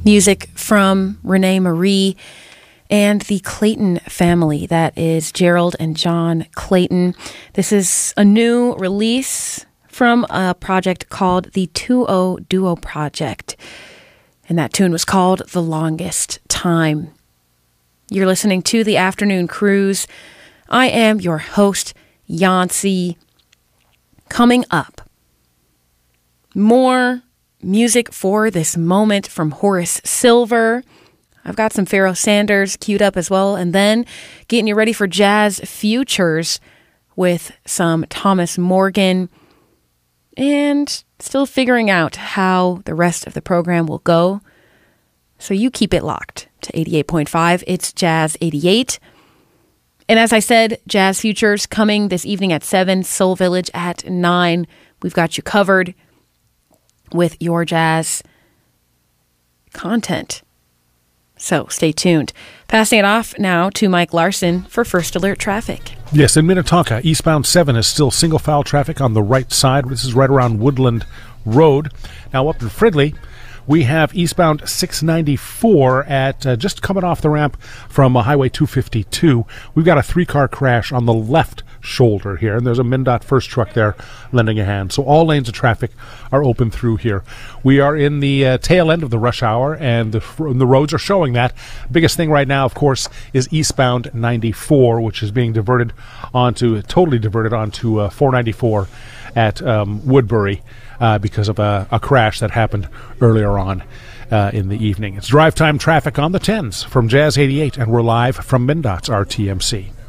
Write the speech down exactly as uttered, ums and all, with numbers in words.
Music from Renee Marie and the Clayton family. That is Gerald and John Clayton. This is a new release from a project called the two oh Duo Project. And that tune was called The Longest Time. You're listening to The Afternoon Cruise. I am your host, Yancy. Coming up, more music for this moment from Horace Silver. I've got some Pharoah Sanders queued up as well. And then getting you ready for Jazz Futures with some Thomas Morgan. And still figuring out how the rest of the program will go. So you keep it locked to eighty-eight point five. It's Jazz eighty-eight. And as I said, Jazz Futures coming this evening at seven, Soul Village at nine. We've got you covered with your jazz content. So stay tuned. Passing it off now to Mike Larson for First Alert Traffic. Yes, in Minnetonka, eastbound seven is still single file traffic on the right side. This is right around Woodland Road. Now up in Fridley, we have eastbound six ninety-four at uh, just coming off the ramp from uh, Highway two fifty-two. We've got a three-car crash on the left shoulder here, and there's a MnDOT first truck there lending a hand. So all lanes of traffic are open through here. We are in the uh, tail end of the rush hour, and the, the roads are showing that. Biggest thing right now, of course, is eastbound ninety-four, which is being diverted onto, totally diverted onto uh, four ninety-four at um, Woodbury. Uh, because of a, a crash that happened earlier on uh, in the evening. It's drive time traffic on the tens from Jazz eighty-eight, and we're live from MnDOT's R T M C.